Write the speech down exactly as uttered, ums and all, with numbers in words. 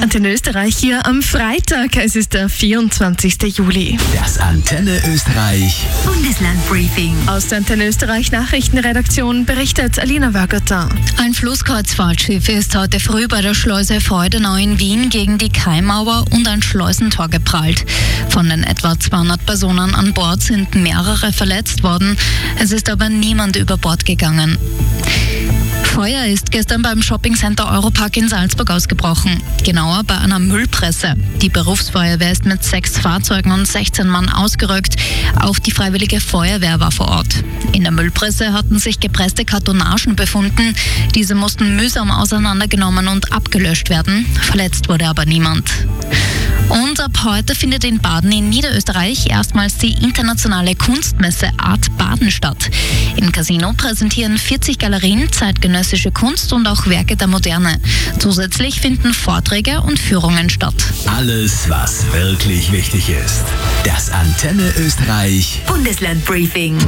Antenne Österreich hier am Freitag. Es ist der vierundzwanzigster Juli. Das Antenne Österreich Bundeslandbriefing. Aus der Antenne Österreich Nachrichtenredaktion berichtet Alina Wagata. Ein Flusskreuzfahrtschiff ist heute früh bei der Schleuse Freudenau in Wien gegen die Kaimauer und ein Schleusentor geprallt. Von den etwa zweihundert Personen an Bord sind mehrere verletzt worden. Es ist aber niemand über Bord gegangen. Feuer ist gestern beim Shoppingcenter Europark in Salzburg ausgebrochen, genauer bei einer Müllpresse. Die Berufsfeuerwehr ist mit sechs Fahrzeugen und sechzehn Mann ausgerückt. Auch die Freiwillige Feuerwehr war vor Ort. In der Müllpresse hatten sich gepresste Kartonagen befunden. Diese mussten mühsam auseinandergenommen und abgelöscht werden. Verletzt wurde aber niemand. Und ab heute findet in Baden in Niederösterreich erstmals die internationale Kunstmesse Art Baden statt. Im Casino präsentieren vierzig Galerien zeitgenössische Kunst und auch Werke der Moderne. Zusätzlich finden Vorträge und Führungen statt. Alles, was wirklich wichtig ist. Das Antenne Österreich Bundeslandbriefing.